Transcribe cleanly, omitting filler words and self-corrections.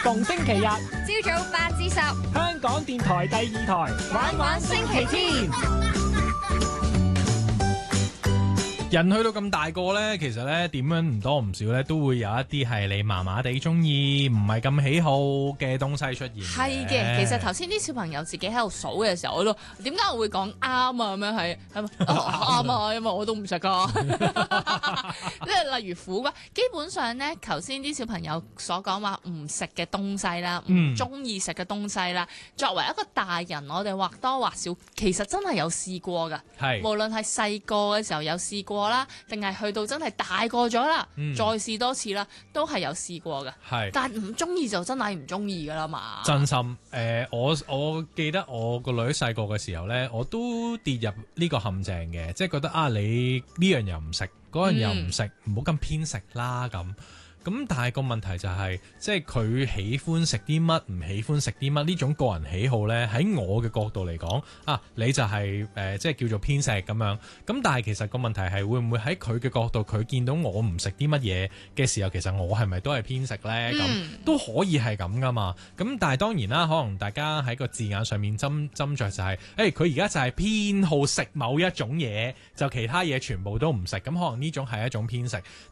逢星期日朝早8至10， 香港電台第2台玩玩星期天。 人去到咁大個呢，其實呢點樣唔多唔少呢，都會有一啲係你麻麻地中意，唔係咁喜好嘅東西出現。 係嘅，其實頭先啲小朋友自己喺度數嘅時候，我都點解我會講啱啊？咁樣係咪啱啊？因為我都唔食噶。即係例如苦瓜，基本上呢，頭先啲小朋友所講話唔食嘅東西啦，唔中意食嘅東西啦，作為一個大人，我哋或多或少其實真係有試過㗎。 係無論係細個嘅時候有試過啦，定係去到真係大個咗啦，再試多次啦，都係有試過嘅。 係， 但係唔中意就真係唔中意㗎啦嘛。 真心我記得我個女細個嘅時候呢，我都跌入呢個陷阱嘅，即係覺得啊，你呢樣又唔食，嗰樣又唔食，唔好咁偏食啦咁。咁但係個問題就係，即係佢喜歡食啲乜，唔喜歡食啲乜呢種個人喜好呢，喺我嘅角度嚟講，啊你就係即係叫做偏食咁樣。咁但係其實個問題係會唔會喺佢嘅角度，佢見到我唔食啲乜嘢嘅時候，其實我係咪都係偏食呢？咁都可以係咁噶嘛。咁但係當然啦，可能大家喺個字眼上面斟酌就係，佢而家就係偏好食某一種嘢，就其他嘢全部都唔食。咁可能呢種係一種偏食。